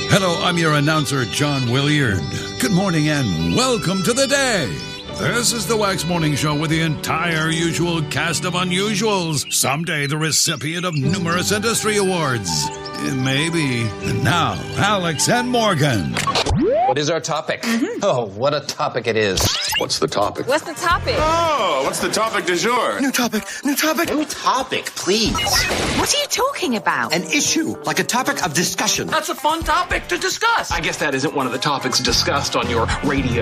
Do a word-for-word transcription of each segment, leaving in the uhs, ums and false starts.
Hello, I'm your announcer, John Williard. Good morning and welcome to the day. This is the Wax Morning Show with the entire usual cast of unusuals. Someday the recipient of numerous industry awards. Maybe. And now, Alex and Morgan. What is our topic? Mm-hmm. Oh, what a topic it is. What's the topic? What's the topic? Oh, what's the topic du jour? New topic, new topic. New topic, please. What are you talking about? An issue, like a topic of discussion. That's a fun topic to discuss. I guess that isn't one of the topics discussed on your radio.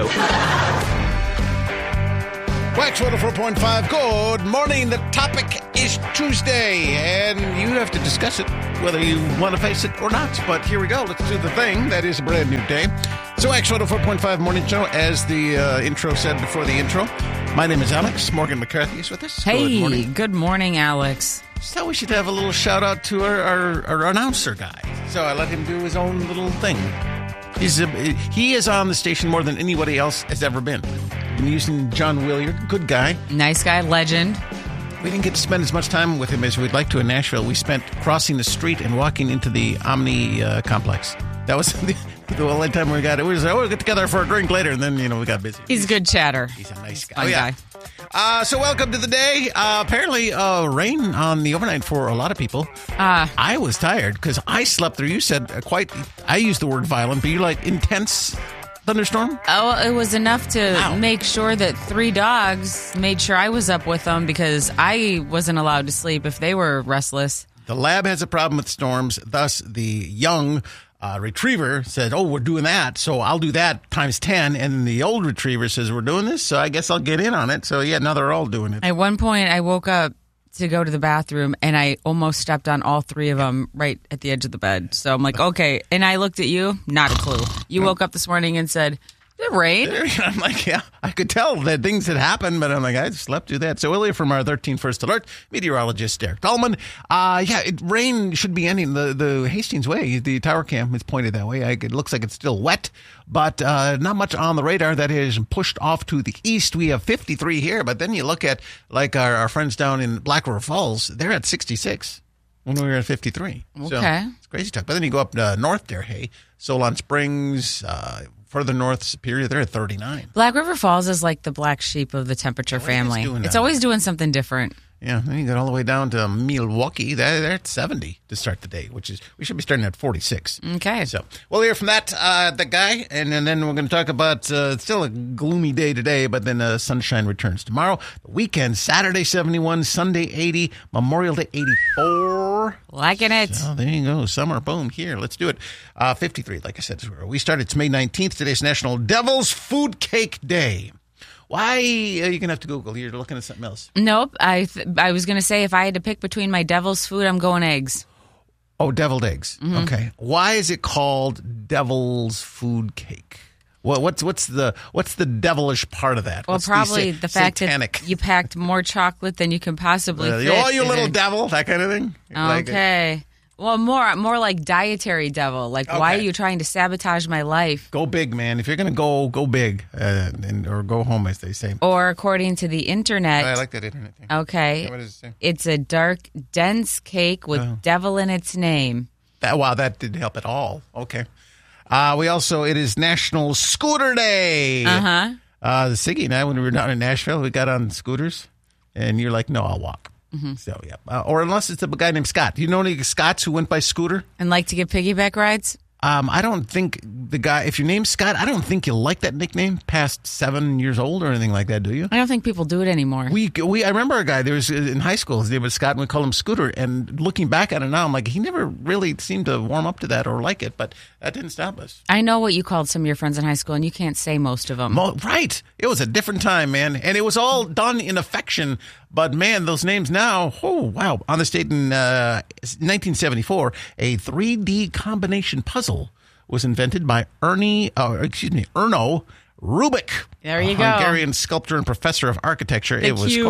Wax one oh four point five, good morning. The topic is Tuesday, and you have to discuss it, whether you want to face it or not. But here we go. Let's do the thing. That is a brand new day. So Wax one oh four point five Morning Show, as the uh, intro said before the intro. My name is Alex. Morgan McCarthy is with us. Hey, good morning, good morning, Alex. So we should have a little shout-out to our, our, our announcer guy. So I let him do his own little thing. He's a, he is on the station more than anybody else has ever been. Been using John Williard, good guy. Nice guy, legend. We didn't get to spend as much time with him as we'd like to in Nashville. We spent crossing the street and walking into the Omni uh, complex. That was the, the only time we got it. We was, oh, we'll get together for a drink later, and then, you know, we got busy. He's a good chatter. He's a nice guy. Fun oh, yeah. guy. Uh, so welcome to the day. Uh, apparently, uh, rain on the overnight for a lot of people. Uh, I was tired because I slept through. You said uh, quite, I used the word violent, but you like intense thunderstorm? Oh, it was enough to Ow. make sure that three dogs made sure I was up with them because I wasn't allowed to sleep if they were restless. The lab has a problem with storms. Thus, the young uh, retriever said, oh, we're doing that, so I'll do that times ten. And the old retriever says, we're doing this, so I guess I'll get in on it. So, yeah, now they're all doing it. At one point, I woke up to go to the bathroom, and I almost stepped on all three of them right at the edge of the bed. So I'm like, okay. And I looked at you, not a clue. You woke up this morning and said, did it rain? I'm like, yeah, I could tell that things had happened, but I'm like, I slept through that. So earlier from our thirteen First Alert, meteorologist Derek Dahlman. Uh, yeah, it, rain should be ending. The, the Hastings Way, the tower cam is pointed that way. I, it looks like it's still wet, but uh, not much on the radar that is pushed off to the east. We have fifty-three here, but then you look at like our, our friends down in Black River Falls, they're at sixty-six when we were at fifty-three. Okay. So it's crazy talk. But then you go up uh, north there, hey, Solon Springs, uh, further north, Superior, they're at thirty-nine. Black River Falls is like the black sheep of the temperature family. It's that. always doing something different. Yeah, then you get all the way down to Milwaukee. They're, they're at seventy to start the day, which is, we should be starting at forty-six. Okay. So we'll hear from that, uh, the guy, and, and then we're going to talk about, uh, it's still a gloomy day today, but then uh, sunshine returns tomorrow. The weekend, Saturday seventy-one, Sunday eighty, Memorial Day eighty-four. Liking it. So there you go. Summer, boom, here. Let's do it. Uh, fifty-three, like I said, is where we started. It's May nineteenth. Today's National Devil's Food Cake Day. Why? Uh, you're going to have to Google. You're looking at something else. Nope. I th- I was going to say if I had to pick between my devil's food, I'm going eggs. Oh, deviled eggs. Mm-hmm. Okay. Why is it called devil's food cake? Well, what's what's the what's the devilish part of that? Well, what's probably the, the sa- fact satanic? that you packed more chocolate than you can possibly Uh, fit. oh, you in little it. devil, that kind of thing. Like, Okay. Well, more more like dietary devil. Like, why are Okay. you trying to sabotage my life? go big, man. If you're going to go, go big, uh, and, or go home, as they say. Or according to the internet, I like that internet thing. okay, Yeah, what does it say? it's a dark, dense cake with Oh. devil in its name. That, wow, that didn't help at all. Okay. Uh, we also, it is National Scooter Day. Uh-huh. Uh, Siggy and I, when we were down in Nashville, we got on scooters, and you're like, no, I'll walk. Mm-hmm. So, yeah. Uh, or unless it's a guy named Scott. Do you know any Scotts who went by scooter? And like to get piggyback rides? Um, I don't think the guy, if your name's Scott, I don't think you like that nickname past seven years old or anything like that, do you? I don't think people do it anymore. We, we, I remember a guy, there was in high school, his name was Scott, and we called him Scooter. And looking back at it now, I'm like, he never really seemed to warm up to that or like it, but that didn't stop us. I know what you called some of your friends in high school, and you can't say most of them. Mo- right. It was a different time, man. And it was all done in affection. But, man, those names now, oh, wow. On this date in uh, nineteen seventy-four, a three D combination puzzle was invented by Ernie, uh, excuse me, Erno Rubik. There you a go. Hungarian sculptor and professor of architecture. The it was cube. called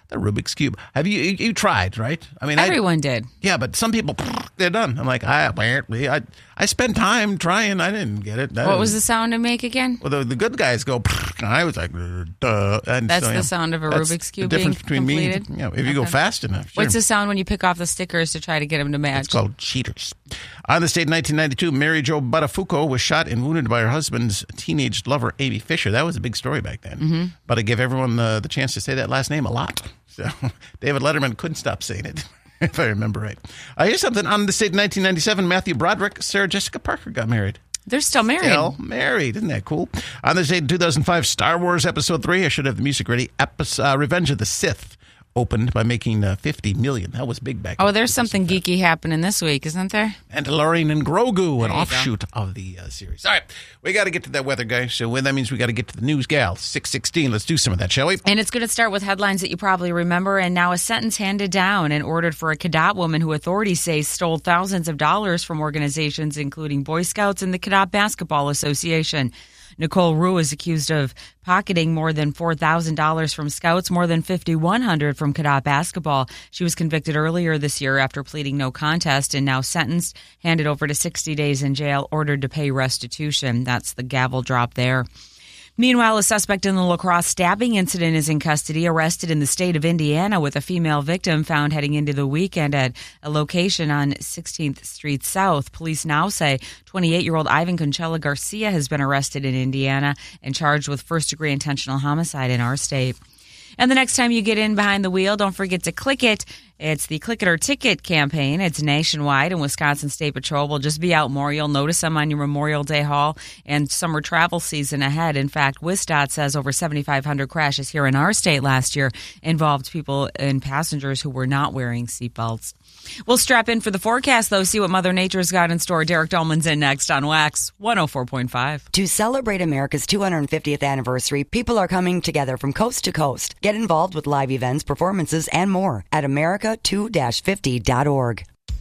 the Rubik's Cube. Have you, you, you tried, right? I mean, Everyone I, did. Yeah, but some people, they're done. I'm like, I, I, I spent time trying. I didn't get it. I What was didn't- the sound to make again? Well, the, the good guys go, and I was like, duh. And That's so, the yeah, sound of a that's Rubik's Cube The difference being between completed? me, yeah, if you go Okay. fast enough. Sure. What's the sound when you pick off the stickers to try to get them to match? It's called cheaters. On this date in nineteen ninety-two, Mary Jo Buttafuoco was shot and wounded by her husband's teenage lover, Amy Fisher. That was a big story back then. Mm-hmm. But it gave everyone the, the chance to say that last name a lot. So David Letterman couldn't stop saying it, if I remember right. Uh, here's something. On this date in nineteen ninety-seven, Matthew Broderick, Sarah Jessica Parker got married. They're still married. Still married. Isn't that cool? On this date in two thousand five, Star Wars Episode three, I should have the music ready, Epis- uh, Revenge of the Sith, opened by making uh, fifty million dollars. That was big back Oh, then. there's something geeky happening this week, isn't there? Mandalorian and Grogu, an you offshoot of the uh, series. All right, we got to get to that weather, guys. So well, that means we got to get to the news, gal. six sixteen. Let's do some of that, shall we? And it's going to start with headlines that you probably remember, and now a sentence handed down and ordered for a Cadott woman who authorities say stole thousands of dollars from organizations including Boy Scouts and the Cadott Basketball Association. Nicole Rue is accused of pocketing more than four thousand dollars from Scouts, more than five thousand one hundred dollars from Cadott Basketball. She was convicted earlier this year after pleading no contest and now sentenced, handed over to sixty days in jail, ordered to pay restitution. That's the gavel drop there. Meanwhile, a suspect in the La Crosse stabbing incident is in custody, arrested in the state of Indiana with a female victim found heading into the weekend at a location on sixteenth Street South. Police now say twenty-eight-year-old Ivan Conchella Garcia has been arrested in Indiana and charged with first-degree intentional homicide in our state. And the next time you get in behind the wheel, don't forget to click it. It's the Click It or Ticket campaign. It's nationwide, and Wisconsin State Patrol will just be out more. You'll notice them on your Memorial Day haul and summer travel season ahead. In fact, WisDOT says over seventy-five hundred crashes here in our state last year involved people and passengers who were not wearing seatbelts. We'll strap in for the forecast, though, see what Mother Nature's got in store. Derek Dahlman's in next on Wax one oh four point five. To celebrate America's two hundred fiftieth anniversary, people are coming together from coast to coast. Get involved with live events, performances, and more at America two fifty dot org.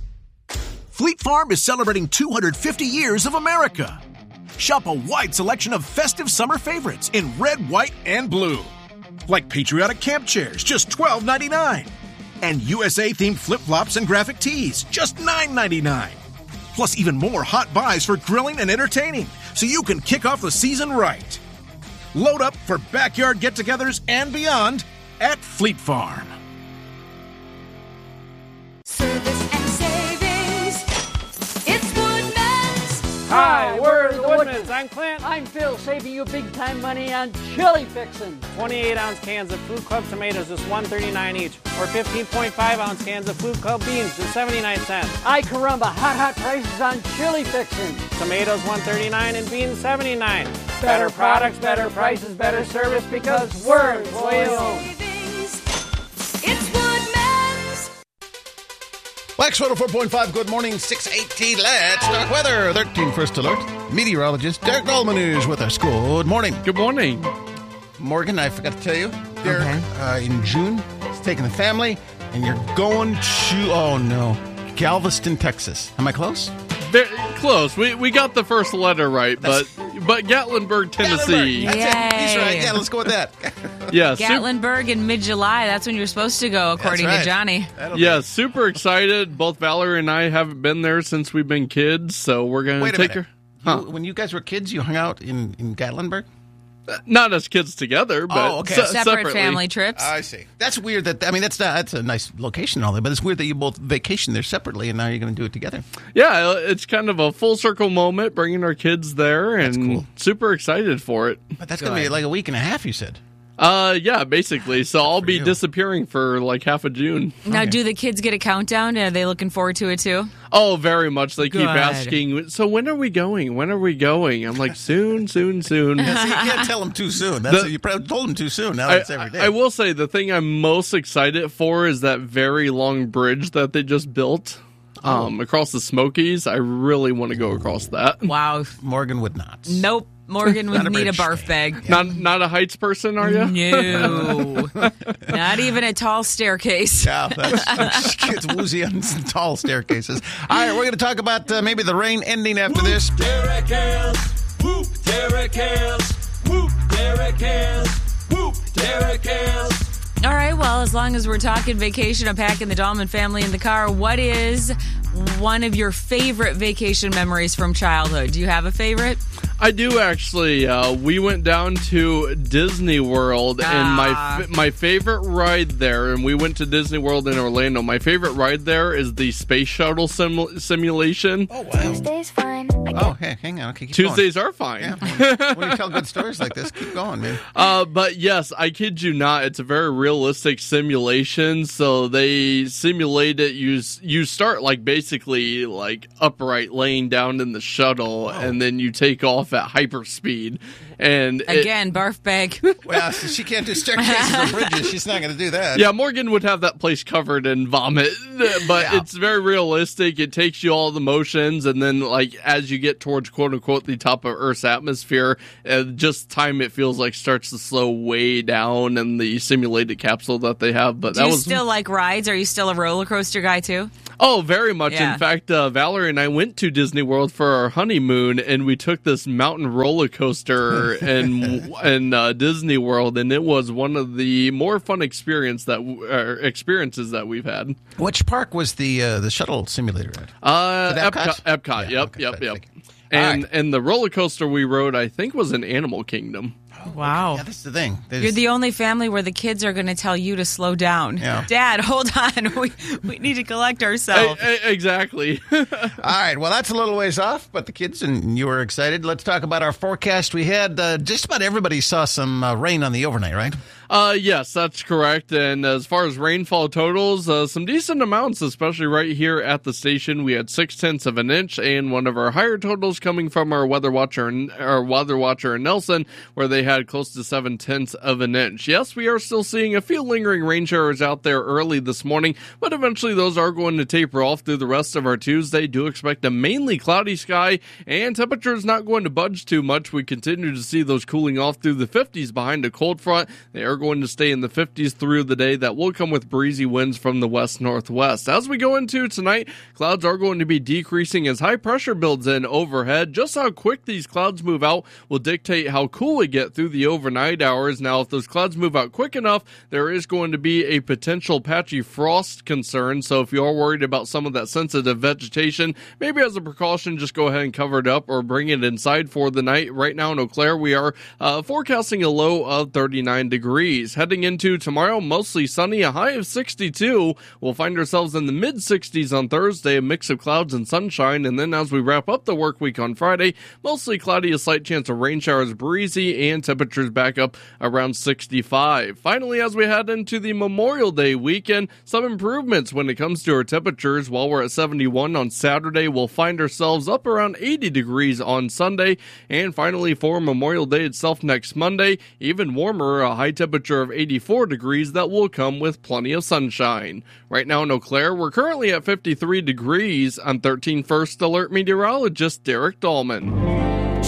Fleet Farm is celebrating two hundred fifty years of America. Shop a wide selection of festive summer favorites in red, white, and blue. Like patriotic camp chairs, just twelve ninety-nine. And U S A-themed flip-flops and graphic tees, just nine ninety-nine. Plus even more hot buys for grilling and entertaining, so you can kick off the season right. Load up for backyard get-togethers and beyond at Fleet Farm. Service and savings. It's Woodman's. Hi, we're the Woodmans. I'm Clint. I'm Phil, saving you big time money on chili fixin'. twenty-eight ounce cans of Food Club tomatoes is one thirty-nine each, or fifteen point five ounce cans of Food Club beans is seventy-nine cents. Ay caramba, hot, hot prices on chili fixin'. Tomatoes one thirty-nine and beans seventy-nine. Better products, better prices, better service because we're loyal. It's Woodman's. Wax one oh four point five, good morning, six eighteen. Let's talk weather. thirteen First Alert. Meteorologist Derek Dahlman is with us. Good morning. Good morning. Morgan, I forgot to tell you, Derek, Okay. uh, in June, it's taking the family, and you're going to, oh no, Galveston, Texas. Am I close? Very close. We we got the first letter right, but but Gatlinburg, Tennessee. That's it. He's Yay. right. Yeah, let's go with that. Yeah, sup- Gatlinburg in mid-July. That's when you're supposed to go, according right. to Johnny. That'll yeah, super excited. Both Valerie and I haven't been there since we've been kids, so we're gonna Wait a take minute. her. Huh. You, when you guys were kids, you hung out in, in Gatlinburg? Not as kids together, but Oh, okay. se- Separate separately. family trips. I see. That's weird. That I mean, that's not, that's a nice location and all that, but it's weird that you both vacation there separately, and now you're going to do it together. Yeah, it's kind of a full circle moment, bringing our kids there, and cool. super excited for it. But that's going to be like a week and a half, you said. Uh, yeah, basically. So I'll for be you. disappearing for like half of June. Now, Okay. do the kids get a countdown? Are they looking forward to it, too? Oh, very much. They keep Good. asking, so when are we going? When are we going? I'm like, soon, soon, soon. Yeah, so you can't tell them too soon. That's The- you probably told them too soon. Now I, it's every day. I will say the thing I'm most excited for is that very long bridge that they just built um, across the Smokies. I really want to go across that. Wow. Morgan would not. Nope. Morgan would Not a need a bridge barf thing. bag. Not not a heights person, are you? No. Not even a tall staircase. Yeah, that's it's woozy on some tall staircases. All right, we're going to talk about uh, maybe the rain ending after this. Derek Hells. Whoop, Derek Hells. Whoop, Derek Hells. Whoop, Derek Hells. All right, well, as long as we're talking vacation, I'm packing the Dahlman family in the car. What is one of your favorite vacation memories from childhood? Do you have a favorite? I do, actually. Uh, we went down to Disney World, Ah. and my f- my favorite ride there, and we went to Disney World in Orlando. My favorite ride there is the Space Shuttle sim- simulation. Oh, wow. Tuesday's fine. Oh, hey, hang on. Okay, keep Tuesdays going. are fine. Yeah. When you tell good stories like this, keep going, man. Uh, but yes, I kid you not, it's a very realistic simulation. So they simulate it. You you start like basically like upright, laying down in the shuttle, and then you take off at hyperspeed. And it- Again, barf bag. Well, so she can't do staircases or bridges. She's not going to do that. yeah, Morgan would have that place covered in vomit, but Yeah. it's very realistic. It takes you all the motions, and then like as you get towards quote unquote the top of Earth's atmosphere, uh, just time it feels like starts to slow way down in the simulated capsule that they have. But Do that you was still like rides? Are you still a roller coaster guy, too? Oh, very much. Yeah. In fact, uh, Valerie and I went to Disney World for our honeymoon, and we took this mountain roller coaster in in uh, Disney World, and it was one of the more fun experience that w- uh, experiences that we've had. Which park was the uh, the shuttle simulator at? Uh, Is it Epcot? Epcot. Epcot. Yeah, yep. okay, yep. thank- Yep. thank you. And All right. and the roller coaster we rode, I think, was in Animal Kingdom. Wow. Yeah, that's the thing. There's- You're the only family where the kids are going to tell you to slow down. Yeah. Dad, hold on. We we need to collect ourselves. E- e- exactly. All right, well, that's a little ways off, but the kids and you were excited. Let's talk about our forecast. We had uh, just about everybody saw some uh, rain on the overnight, right? Uh, yes, that's correct. And as far as rainfall totals, uh, some decent amounts, especially right here at the station. We had six tenths of an inch, and one of our higher totals coming from our weather watcher, our weather watcher in Nelson, where they had close to seven tenths of an inch. Yes, we are still seeing a few lingering rain showers out there early this morning, but eventually those are going to taper off through the rest of our Tuesday. Do expect a mainly cloudy sky, and temperatures not going to budge too much. We continue to see those cooling off through the fifties behind a cold front. They are going to stay in the fifties through the day. That will come with breezy winds from the west northwest. As we go into tonight, clouds are going to be decreasing as high pressure builds in overhead. Just how quick these clouds move out will dictate how cool we get through the overnight hours. Now, if those clouds move out quick enough, there is going to be a potential patchy frost concern. So if you are worried about some of that sensitive vegetation, maybe as a precaution, just go ahead and cover it up or bring it inside for the night. Right now in Eau Claire, we are uh, forecasting a low of thirty-nine degrees. Heading into tomorrow, mostly sunny, a high of sixty-two. We'll find ourselves in the mid sixties on Thursday, a mix of clouds and sunshine. And then as we wrap up the work week on Friday, mostly cloudy, a slight chance of rain showers, breezy, and temperatures back up around sixty-five. Finally, as we head into the Memorial Day weekend, some improvements when it comes to our temperatures. While we're at seventy-one on Saturday, we'll find ourselves up around eighty degrees on Sunday. And finally, for Memorial Day itself next Monday, even warmer, a high temperature of eighty-four degrees that will come with plenty of sunshine. Right now in Eau Claire, we're currently at fifty-three degrees. I'm thirteen First Alert meteorologist Derek Dahlman.